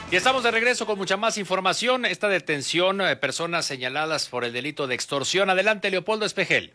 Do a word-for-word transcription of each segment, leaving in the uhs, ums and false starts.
Y estamos de regreso con mucha más información. Esta detención de personas señaladas por el delito de extorsión. Adelante, Leopoldo Espejel.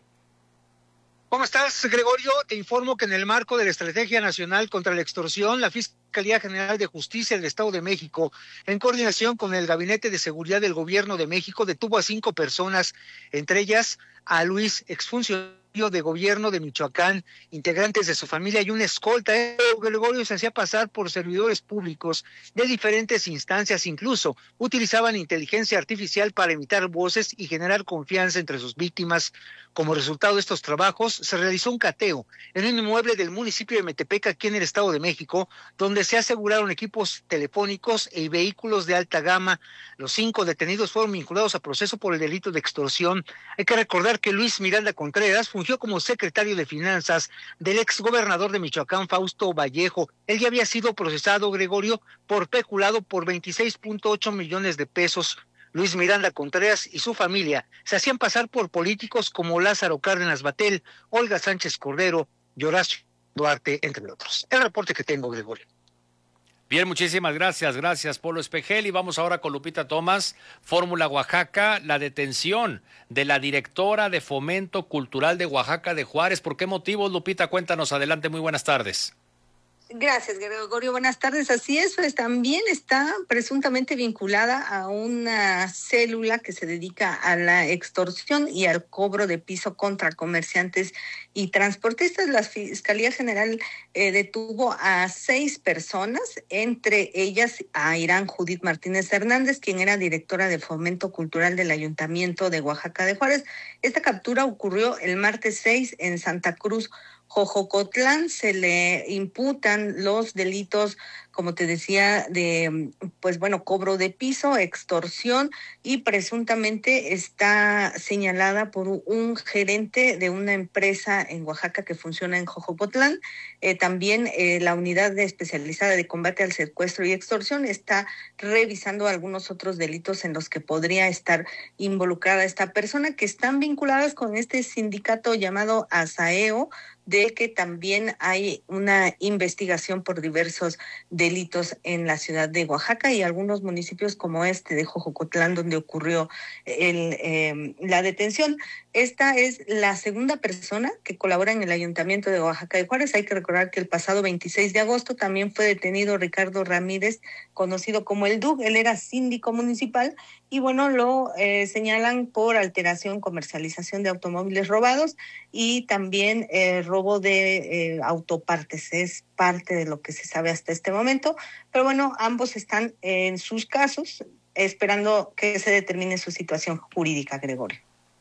¿Cómo estás, Gregorio? Te informo que en el marco de la Estrategia Nacional contra la Extorsión, la Fiscalía General de Justicia del Estado de México, en coordinación con el Gabinete de Seguridad del Gobierno de México, detuvo a cinco personas, entre ellas a Luis, exfuncionario de gobierno de Michoacán, integrantes de su familia y una escolta. Eh, Gregorio se hacía pasar por servidores públicos de diferentes instancias, incluso utilizaban inteligencia artificial para imitar voces y generar confianza entre sus víctimas. Como resultado de estos trabajos, se realizó un cateo en un inmueble del municipio de Metepec, aquí en el Estado de México, donde se aseguraron equipos telefónicos y vehículos de alta gama. Los cinco detenidos fueron vinculados a proceso por el delito de extorsión. Hay que recordar que Luis Miranda Contreras fungió como secretario de Finanzas del exgobernador de Michoacán, Fausto Vallejo. Él ya había sido procesado, Gregorio, por peculado por veintiséis punto ocho millones de pesos. Luis Miranda Contreras y su familia se hacían pasar por políticos como Lázaro Cárdenas Batel, Olga Sánchez Cordero y Horacio Duarte, entre otros. El reporte que tengo, Gregorio. Bien, muchísimas gracias, gracias, Polo Espejel. Y vamos ahora con Lupita Tomás, Fórmula Oaxaca, la detención de la directora de Fomento Cultural de Oaxaca de Juárez. ¿Por qué motivos, Lupita? Cuéntanos, adelante, muy buenas tardes. Gracias, Gregorio. Buenas tardes. Así es, pues también está presuntamente vinculada a una célula que se dedica a la extorsión y al cobro de piso contra comerciantes y transportistas. La Fiscalía General eh, detuvo a seis personas, entre ellas a Irán Judith Martínez Hernández, quien era directora de Fomento Cultural del Ayuntamiento de Oaxaca de Juárez. Esta captura ocurrió el martes seis en Santa Cruz, Jojocotlán. Se le imputan los delitos, como te decía, de, pues bueno, cobro de piso, extorsión, y presuntamente está señalada por un gerente de una empresa en Oaxaca que funciona en Jojocotlán. Eh, también eh, la unidad de especializada de combate al secuestro y extorsión está revisando algunos otros delitos en los que podría estar involucrada esta persona, que están vinculadas con este sindicato llamado ASAEO, de que también hay una investigación por diversos delitos en la ciudad de Oaxaca y algunos municipios como este de Jojocotlán, donde ocurrió el, eh, la detención. Esta es la segunda persona que colabora en el Ayuntamiento de Oaxaca de Juárez. Hay que recordar que el pasado veintiséis de agosto también fue detenido Ricardo Ramírez, conocido como el D U C. Él era síndico municipal y bueno, lo eh, señalan por alteración, comercialización de automóviles robados y también eh, robo de eh, autopartes. Es parte de lo que se sabe hasta este momento, pero bueno, ambos están en sus casos esperando que se determine su situación jurídica, Gregorio.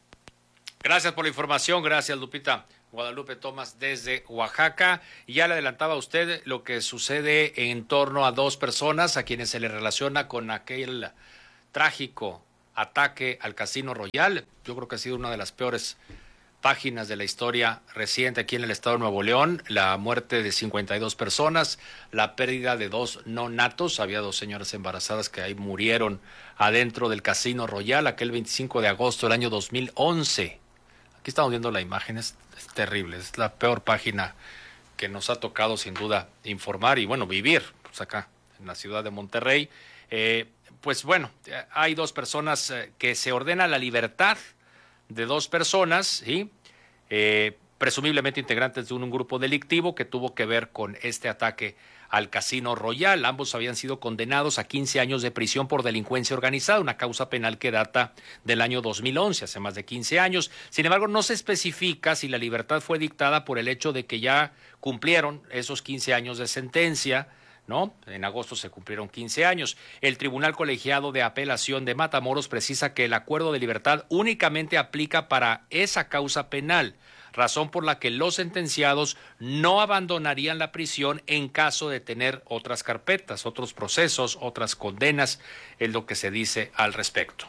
Gracias por la información, gracias, Lupita. Guadalupe Tomás desde Oaxaca. Y ya le adelantaba a usted lo que sucede en torno a dos personas a quienes se le relaciona con aquel trágico ataque al Casino Royal. Yo creo que ha sido una de las peores páginas de la historia reciente aquí en el estado de Nuevo León. La muerte de cincuenta y dos personas, la pérdida de dos no natos. Había dos señoras embarazadas que ahí murieron adentro del Casino Royal aquel veinticinco de agosto del año dos mil once. Aquí estamos viendo la imagen, es, es terrible, es la peor página que nos ha tocado sin duda informar y bueno, vivir pues acá en la ciudad de Monterrey. Eh, pues bueno, hay dos personas eh, que se ordena la libertad de dos personas, ¿sí? eh, presumiblemente integrantes de un, un grupo delictivo que tuvo que ver con este ataque al Casino Royal. Ambos habían sido condenados a quince años de prisión por delincuencia organizada, una causa penal que data del año dos mil once, hace más de quince años. Sin embargo, no se especifica si la libertad fue dictada por el hecho de que ya cumplieron esos quince años de sentencia, ¿no? En agosto se cumplieron quince años. El Tribunal Colegiado de Apelación de Matamoros precisa que el acuerdo de libertad únicamente aplica para esa causa penal, razón por la que los sentenciados no abandonarían la prisión en caso de tener otras carpetas, otros procesos, otras condenas, es lo que se dice al respecto.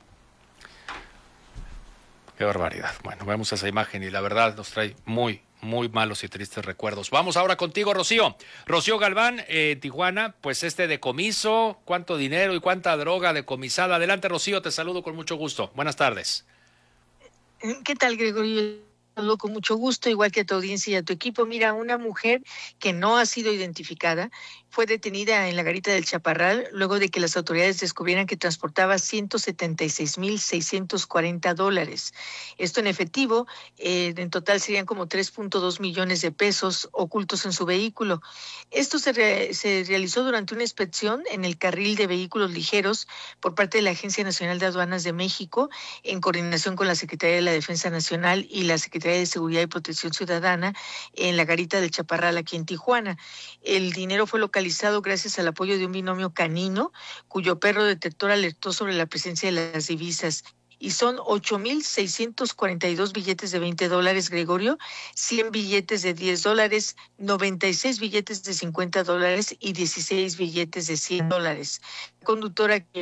Qué barbaridad. Bueno, vemos esa imagen y la verdad nos trae muy, muy malos y tristes recuerdos. Vamos ahora contigo, Rocío. Rocío Galván, eh, Tijuana, pues este decomiso, cuánto dinero y cuánta droga decomisada. Adelante, Rocío, te saludo con mucho gusto. Buenas tardes. ¿Qué tal, Gregorio? Saludo con mucho gusto, igual que a tu audiencia y a tu equipo. Mira, una mujer que no ha sido identificada fue detenida en la garita del Chaparral luego de que las autoridades descubrieran que transportaba ciento setenta y seis mil seiscientos cuarenta dólares. Esto en efectivo, eh, en total serían como tres punto dos millones de pesos ocultos en su vehículo. Esto se, re, se realizó durante una inspección en el carril de vehículos ligeros por parte de la Agencia Nacional de Aduanas de México, en coordinación con la Secretaría de la Defensa Nacional y la Secretaría de Seguridad y Protección Ciudadana en la garita del Chaparral aquí en Tijuana. El dinero fue localizado gracias al apoyo de un binomio canino, cuyo perro detector alertó sobre la presencia de las divisas. Y son ocho mil seiscientos cuarenta y dos billetes de veinte dólares, Gregorio, cien billetes de diez dólares, noventa y seis billetes de cincuenta dólares y dieciséis billetes de cien dólares. La conductora que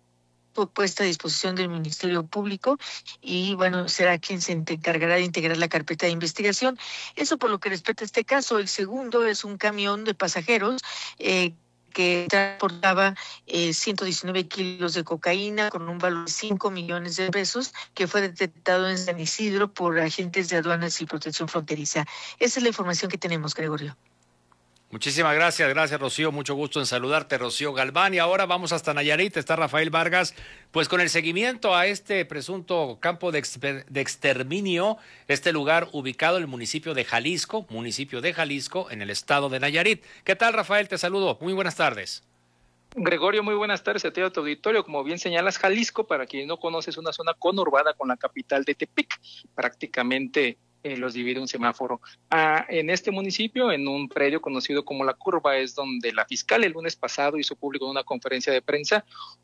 fue puesta a disposición del Ministerio Público y, bueno, será quien se encargará de integrar la carpeta de investigación. Eso por lo que respecta a este caso. El segundo es un camión de pasajeros eh, que transportaba eh, ciento diecinueve kilos de cocaína con un valor de cinco millones de pesos, que fue detectado en San Isidro por agentes de aduanas y protección fronteriza. Esa es la información que tenemos, Gregorio. Muchísimas gracias, gracias Rocío, mucho gusto en saludarte, Rocío Galván. Y ahora vamos hasta Nayarit, está Rafael Vargas, pues con el seguimiento a este presunto campo de, exper- de exterminio, este lugar ubicado en el municipio de Jalisco, municipio de Jalisco, en el estado de Nayarit. ¿Qué tal, Rafael? Te saludo, muy buenas tardes. Gregorio, muy buenas tardes a ti, a tu auditorio. Como bien señalas, Jalisco, para quien no conoce, es una zona conurbada con la capital de Tepic, prácticamente Eh, los divide un semáforo. Ah, en este municipio, en un predio conocido como La Curva, es donde la fiscal el lunes pasado hizo público en una conferencia de prensa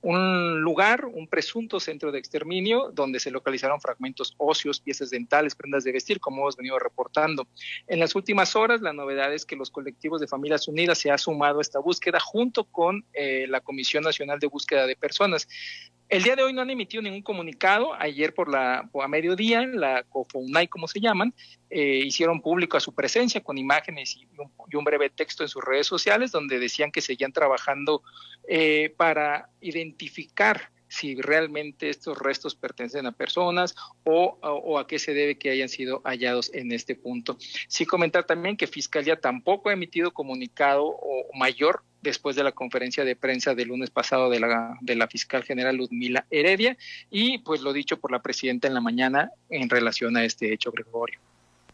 un lugar, un presunto centro de exterminio, donde se localizaron fragmentos óseos, piezas dentales, prendas de vestir, como hemos venido reportando. En las últimas horas, la novedad es que los colectivos de Familias Unidas se ha sumado a esta búsqueda junto con eh, la Comisión Nacional de Búsqueda de Personas. El día de hoy no han emitido ningún comunicado. Ayer por la por a mediodía, la COFOUNAI, como se llaman, eh, hicieron público a su presencia con imágenes y un, y un breve texto en sus redes sociales, donde decían que seguían trabajando eh, para identificar si realmente estos restos pertenecen a personas o, o, o a qué se debe que hayan sido hallados en este punto. Sí comentar también que Fiscalía tampoco ha emitido comunicado o mayor después de la conferencia de prensa del lunes pasado de la, de la fiscal general Ludmila Heredia, y pues lo dicho por la presidenta en la mañana en relación a este hecho, Gregorio.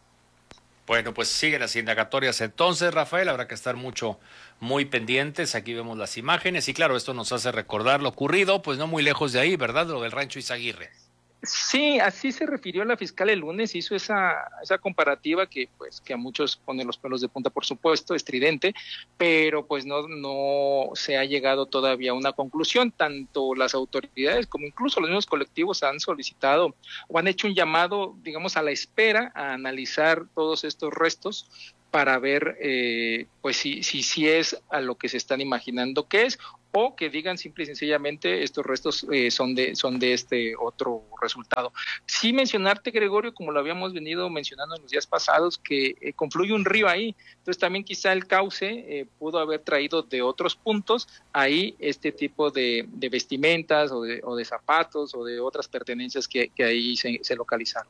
Bueno, pues siguen las indagatorias entonces, Rafael, habrá que estar mucho, muy pendientes. Aquí vemos las imágenes y claro, esto nos hace recordar lo ocurrido, pues no muy lejos de ahí, ¿verdad? Lo del rancho Izaguirre. Sí, así se refirió la fiscal el lunes, hizo esa esa comparativa que pues que a muchos pone los pelos de punta, por supuesto, estridente, pero pues no no se ha llegado todavía a una conclusión. Tanto las autoridades como incluso los mismos colectivos han solicitado o han hecho un llamado, digamos, a la espera, a analizar todos estos restos para ver eh, pues si, si, si es a lo que se están imaginando que es, o que digan simple y sencillamente estos restos eh, son de son de este otro resultado. Sí mencionarte, Gregorio, como lo habíamos venido mencionando en los días pasados, que eh, confluye un río ahí, entonces también quizá el cauce eh, pudo haber traído de otros puntos ahí este tipo de, de vestimentas o de, o de zapatos o de otras pertenencias que, que ahí se, se localizaron.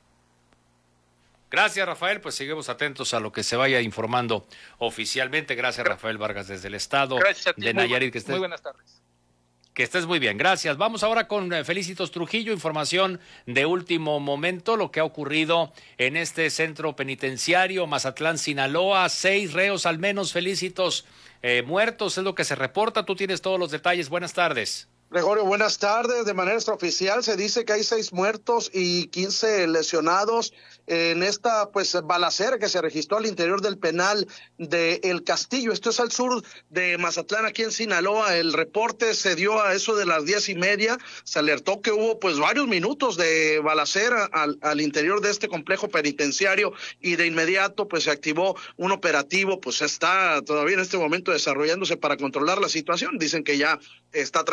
Gracias, Rafael, pues seguimos atentos a lo que se vaya informando oficialmente. Gracias, Rafael Vargas, desde el estado de Nayarit. Que estés, muy buenas tardes. Que estés muy bien, gracias. Vamos ahora con Felicitos Trujillo, información de último momento, lo que ha ocurrido en este centro penitenciario, Mazatlán, Sinaloa, seis reos al menos, Felicitos, eh, muertos, es lo que se reporta. Tú tienes todos los detalles, buenas tardes. Gregorio, buenas tardes. De manera extraoficial se dice que hay seis muertos y quince lesionados en esta pues balacera que se registró al interior del penal de El Castillo. Esto es al sur de Mazatlán, aquí en Sinaloa. El reporte se dio a eso de las diez y media. Se alertó que hubo pues varios minutos de balacera al, al interior de este complejo penitenciario y de inmediato pues se activó un operativo. Pues está todavía en este momento desarrollándose para controlar la situación. Dicen que ya está tranquilizado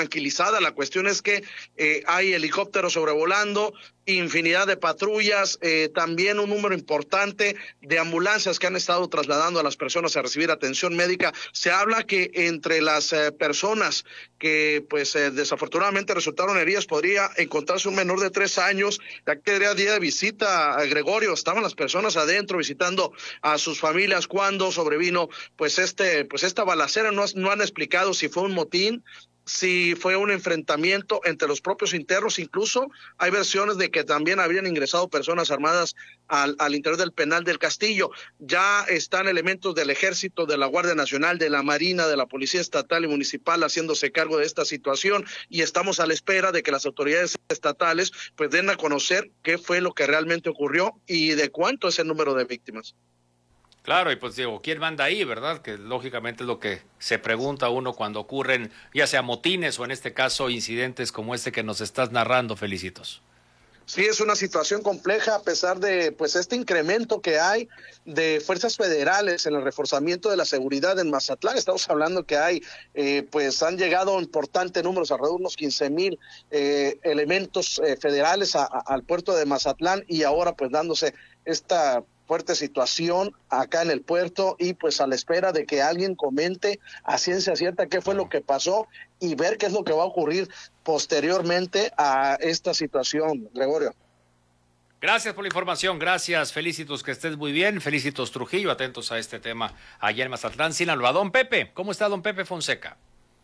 pasada. La cuestión es que eh, hay helicópteros sobrevolando, infinidad de patrullas, eh, también un número importante de ambulancias que han estado trasladando a las personas a recibir atención médica. Se habla que entre las eh, personas que pues eh, desafortunadamente resultaron heridas podría encontrarse un menor de tres años, ya que era día de visita a Gregorio, estaban las personas adentro visitando a sus familias cuando sobrevino pues este pues esta balacera. No, no han explicado si fue un motín, si fue un enfrentamiento entre los propios internos. Incluso hay versiones de que también habrían ingresado personas armadas al, al interior del penal del Castillo. Ya están elementos del Ejército, de la Guardia Nacional, de la Marina, de la Policía Estatal y Municipal haciéndose cargo de esta situación, y estamos a la espera de que las autoridades estatales pues den a conocer qué fue lo que realmente ocurrió y de cuánto es el número de víctimas. Claro, y pues digo, ¿quién manda ahí, verdad? Que lógicamente es lo que se pregunta uno cuando ocurren, ya sea motines o en este caso incidentes como este que nos estás narrando, Felicitos. Sí, es una situación compleja a pesar de pues este incremento que hay de fuerzas federales en el reforzamiento de la seguridad en Mazatlán. Estamos hablando que hay, eh, pues han llegado importantes números, alrededor de unos quince mil eh, elementos eh, federales a, a, al puerto de Mazatlán, y ahora pues dándose esta fuerte situación acá en el puerto y pues a la espera de que alguien comente a ciencia cierta qué fue lo que pasó y ver qué es lo que va a ocurrir posteriormente a esta situación, Gregorio. Gracias por la información, gracias, Felicitos, que estés muy bien. Felicitos Trujillo, atentos a este tema allá en Mazatlán, Sinaloa. Don Pepe, ¿cómo está don Pepe Fonseca?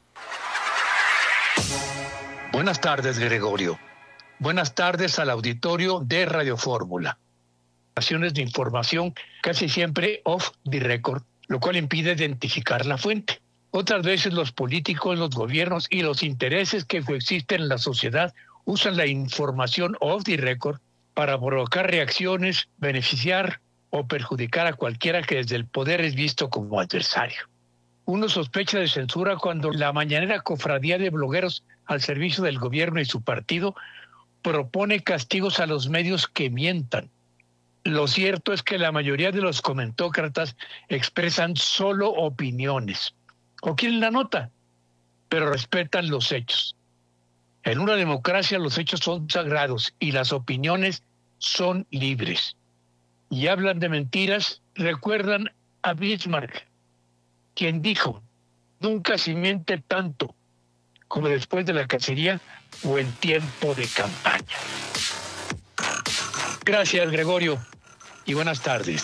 Buenas tardes, Gregorio. Buenas tardes al auditorio de Radio Fórmula. De información casi siempre off the record, lo cual impide identificar la fuente. Otras veces los políticos, los gobiernos y los intereses que coexisten en la sociedad usan la información off the record para provocar reacciones, beneficiar o perjudicar a cualquiera que desde el poder es visto como adversario. Uno sospecha de censura cuando la mañanera cofradía de blogueros al servicio del gobierno y su partido propone castigos a los medios que mientan. Lo cierto es que la mayoría de los comentócratas expresan solo opiniones o quieren la nota, pero respetan los hechos. En una democracia los hechos son sagrados y las opiniones son libres. Y hablan de mentiras, recuerdan a Bismarck, quien dijo, nunca se miente tanto como después de la cacería o en tiempo de campaña. Gracias, Gregorio, y buenas tardes.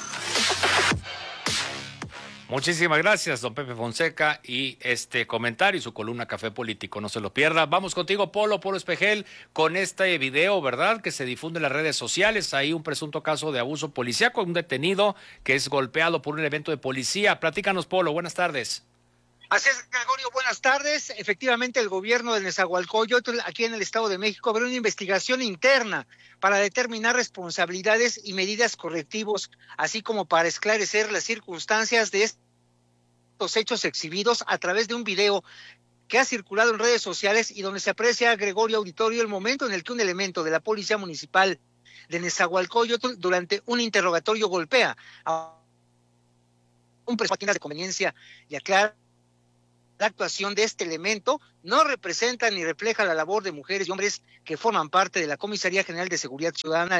Muchísimas gracias, don Pepe Fonseca, y este comentario y su columna Café Político, no se lo pierda. Vamos contigo, Polo, Polo Espejel, con este video, ¿verdad?, que se difunde en las redes sociales. Hay un presunto caso de abuso policíaco, un detenido que es golpeado por un evento de policía. Platícanos, Polo, buenas tardes. Así es, Gregorio, buenas tardes. Efectivamente, el gobierno de Nezahualcóyotl, aquí en el Estado de México, abrió una investigación interna para determinar responsabilidades y medidas correctivos, así como para esclarecer las circunstancias de estos hechos exhibidos a través de un video que ha circulado en redes sociales y donde se aprecia, Gregorio Auditorio, el momento en el que un elemento de la Policía Municipal de Nezahualcóyotl, durante un interrogatorio, golpea a un presunto de conveniencia y aclara la actuación de este elemento no representa ni refleja la labor de mujeres y hombres que forman parte de la Comisaría General de Seguridad Ciudadana.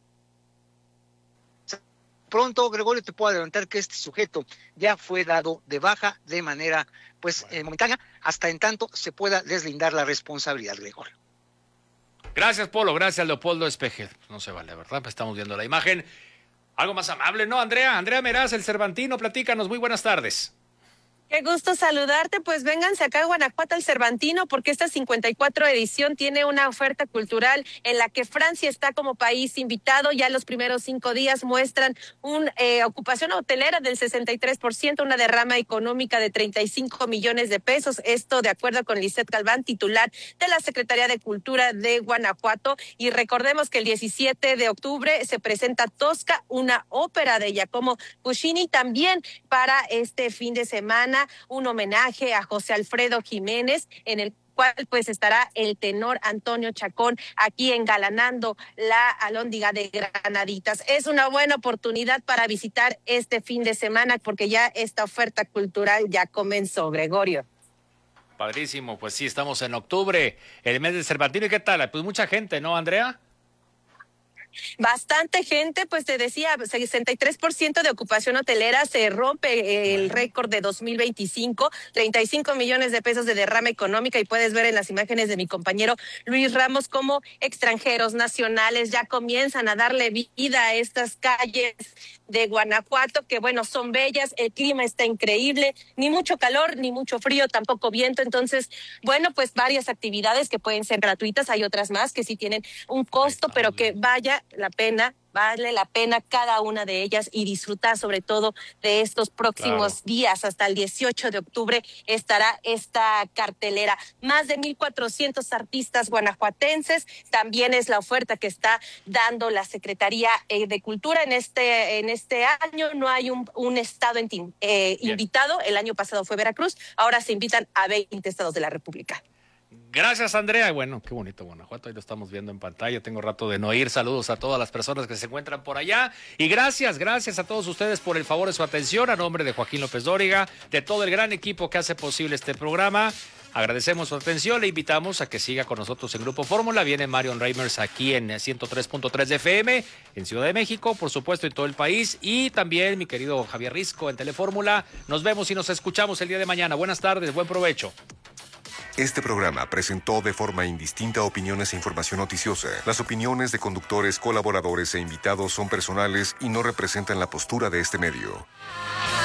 Pronto, Gregorio, te puedo adelantar que este sujeto ya fue dado de baja de manera pues eh, momentánea, hasta en tanto se pueda deslindar la responsabilidad, Gregorio. Gracias, Polo, gracias, Leopoldo Espejel. No se vale, ¿verdad? Estamos viendo la imagen. Algo más amable, ¿no, Andrea? Andrea Meraz, el Cervantino, platícanos, muy buenas tardes. Qué gusto saludarte, pues vénganse acá a Guanajuato al Cervantino, porque esta cincuenta y cuatro edición tiene una oferta cultural en la que Francia está como país invitado. Ya los primeros cinco días muestran una eh, ocupación hotelera del sesenta y tres por ciento, una derrama económica de treinta y cinco millones de pesos, esto de acuerdo con Lisette Galván, titular de la Secretaría de Cultura de Guanajuato. Y recordemos que el diecisiete de octubre se presenta Tosca, una ópera de Giacomo Puccini, también para este fin de semana un homenaje a José Alfredo Jiménez, en el cual pues estará el tenor Antonio Chacón aquí engalanando la Alhóndiga de Granaditas. Es una buena oportunidad para visitar este fin de semana porque ya esta oferta cultural ya comenzó, Gregorio. Padrísimo, pues sí, estamos en octubre, el mes del Cervantino. ¿Y qué tal? Pues mucha gente, ¿no, Andrea? Bastante gente, pues te decía, sesenta y tres por ciento de ocupación hotelera, se rompe el récord de dos mil veinticinco, treinta y cinco millones de pesos de derrama económica, y puedes ver en las imágenes de mi compañero Luis Ramos cómo extranjeros, nacionales ya comienzan a darle vida a estas calles de Guanajuato, que bueno, son bellas, el clima está increíble, ni mucho calor, ni mucho frío, tampoco viento. Entonces, bueno, pues varias actividades que pueden ser gratuitas, hay otras más que sí tienen un costo, pero que vaya la pena, vale la pena cada una de ellas, y disfrutar sobre todo de estos próximos claro. días. Hasta el dieciocho de octubre estará esta cartelera. Más de mil cuatrocientos artistas guanajuatenses, también es la oferta que está dando la Secretaría de Cultura en este en este año. No hay un, un estado en, eh, invitado, el año pasado fue Veracruz, ahora se invitan a veinte estados de la República. Gracias, Andrea. Bueno, qué bonito Guanajuato, ahí lo estamos viendo en pantalla. Tengo rato de no ir. Saludos a todas las personas que se encuentran por allá. Y gracias, gracias a todos ustedes por el favor de su atención. A nombre de Joaquín López Dóriga, de todo el gran equipo que hace posible este programa, agradecemos su atención. Le invitamos a que siga con nosotros en Grupo Fórmula. Viene Marion Reimers aquí en ciento tres punto tres de F M, en Ciudad de México, por supuesto en todo el país. Y también mi querido Javier Risco en Telefórmula. Nos vemos y nos escuchamos el día de mañana. Buenas tardes, buen provecho. Este programa presentó de forma indistinta opiniones e información noticiosa. Las opiniones de conductores, colaboradores e invitados son personales y no representan la postura de este medio.